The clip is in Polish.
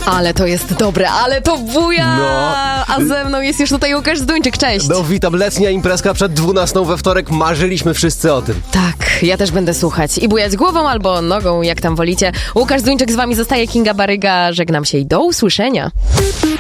Ale to jest dobre, ale to buja! No. A ze mną jest już tutaj Łukasz Zduńczyk, cześć! No witam, letnia imprezka przed 12 we wtorek, marzyliśmy wszyscy o tym. Tak, ja też będę słuchać i bujać głową albo nogą, jak tam wolicie. Łukasz Zduńczyk z wami zostaje, Kinga Baryga, żegnam się i do usłyszenia.